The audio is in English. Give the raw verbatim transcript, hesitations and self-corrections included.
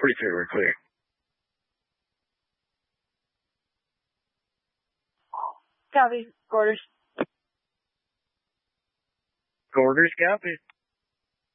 Pretty sure we're clear. Copy. Quarters. Quarters, copy.